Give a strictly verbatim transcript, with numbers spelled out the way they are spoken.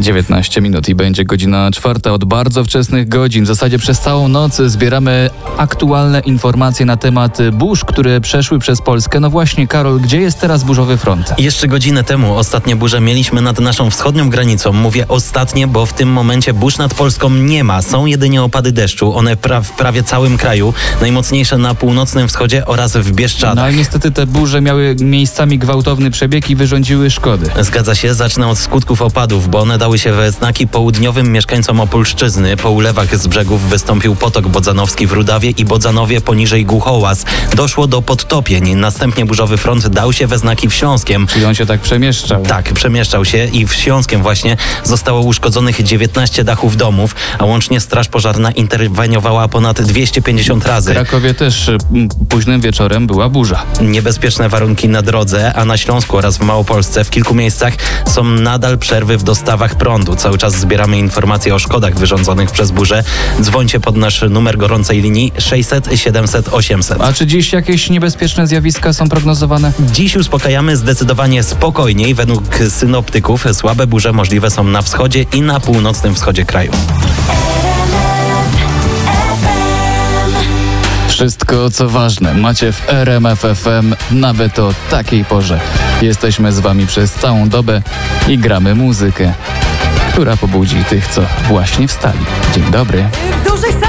dziewiętnaście minut i będzie godzina czwarta. Od bardzo wczesnych godzin, w zasadzie przez całą noc, zbieramy aktualne informacje na temat burz, które przeszły przez Polskę. No właśnie, Karol, gdzie jest teraz burzowy front? Jeszcze godzinę temu ostatnie burze mieliśmy nad naszą wschodnią granicą. Mówię ostatnie, bo w tym momencie burz nad Polską nie ma. Są jedynie opady deszczu. One pra- w prawie całym kraju. Najmocniejsze na północnym wschodzie oraz w Bieszczadach. No ale niestety te burze miały miejscami gwałtowny przebieg i wyrządziły szkody. Zgadza się, zacznę od skutków opadów, bo one dały się we znaki południowym mieszkańcom Opolszczyzny. Po ulewach z brzegów wystąpił potok bodzanowski w Rudawie i Bodzanowie poniżej Głuchołaz. Doszło do podtopień. Następnie burzowy front dał się we znaki w Śląskiem. Czyli on się tak przemieszczał. Tak, przemieszczał się i w Śląskiem właśnie zostało uszkodzonych dziewiętnaście dachów domów, a łącznie straż pożarna interweniowała ponad dwieście pięćdziesiąt razy. W Krakowie też m, późnym wieczorem była burza. Niebezpieczne warunki na drodze, a na Śląsku oraz w Małopolsce w kilku miejscach są nadal przerwy w dostawach prądu. Cały czas zbieramy informacje o szkodach wyrządzonych przez burzę. Dzwońcie pod nasz numer gorącej linii sześćset siedemset osiemset. A czy dziś jakieś niebezpieczne zjawiska są prognozowane? Dziś uspokajamy zdecydowanie spokojniej. Według synoptyków słabe burze możliwe są na wschodzie i na północnym wschodzie kraju. Wszystko, co ważne, macie w R M F F M, nawet o takiej porze. Jesteśmy z wami przez całą dobę i gramy muzykę, która pobudzi tych, co właśnie wstali. Dzień dobry.